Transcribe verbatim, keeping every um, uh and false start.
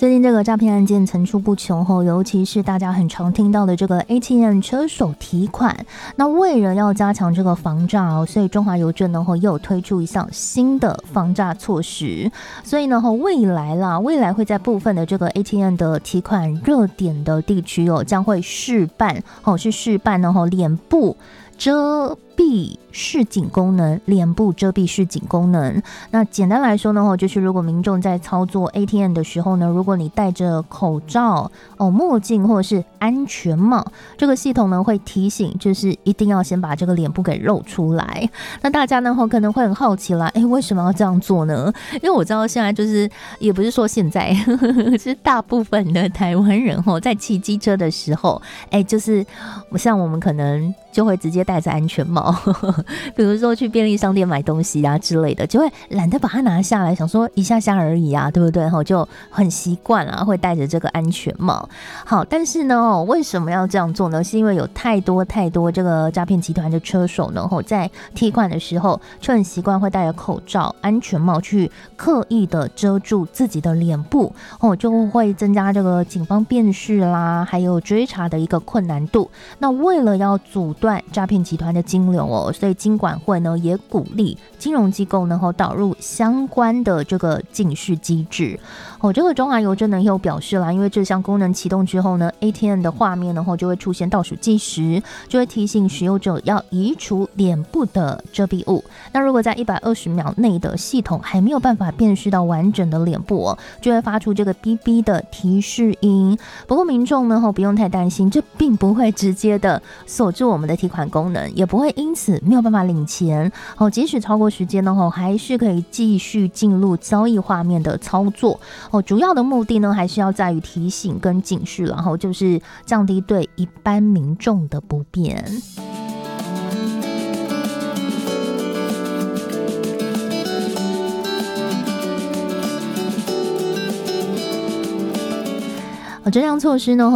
最近这个诈骗案件层出不穷后，尤其是大家很常听到的这个 A T M 车手提款。那为了要加强这个防诈哦，所以中华邮政呢又有推出一项新的防诈措施。所以呢，未来啦，未来会在部分的这个 A T M 的提款热点的地区哦，将会试办哦，是试办呢脸部遮蔽示警功能，脸部遮蔽示警功能。那简单来说呢，就是如果民众在操作 A T M 的时候呢，如果你戴着口罩、哦墨镜或者是安全帽，这个系统呢会提醒，就是一定要先把这个脸部给露出来。那大家呢可能会很好奇啦，哎，为什么要这样做呢？因为我知道现在就是也不是说现在，呵呵是大部分的台湾人在骑机车的时候，哎，就是像我们可能就会直接戴着安全帽，比如说去便利商店买东西啊之类的，就会懒得把它拿下来，想说一下下而已啊，对不对？就很习惯啊，会戴着这个安全帽。好，但是呢，为什么要这样做呢？是因为有太多太多这个诈骗集团的车手呢，在提款的时候就很习惯会戴着口罩、安全帽去刻意的遮住自己的脸部，就会增加这个警方辨识啦，还有追查的一个困难度。那为了要阻断诈骗集团的金流哦，所以金管会呢也鼓励金融机构呢导入相关的这个警示机制哦。这个中华邮政呢也有表示啦，因为这项功能启动之后呢 ，A T M 的画面呢就会出现倒数计时，就会提醒使用者要移除脸部的遮蔽物。那如果在一百二十秒内的系统还没有办法辨识到完整的脸部哦，就会发出这个哔哔的提示音。不过民众呢不用太担心，这并不会直接的锁住我们的提款功能，也不会因此没有办法领钱哦。即使超过时间呢，还是可以继续进入交易画面的操作哦。主要的目的呢，还是要在于提醒跟警示，然后就是降低对一般民众的不便。这项措施呢